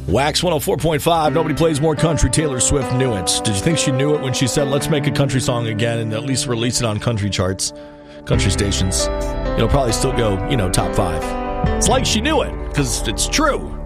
Wax 104.5. Nobody plays more country. Taylor Swift knew it. Did you think she knew it when she said, let's make a country song again and at least release it on country charts, country stations? It'll probably still go, top 5. It's like she knew it, because it's true.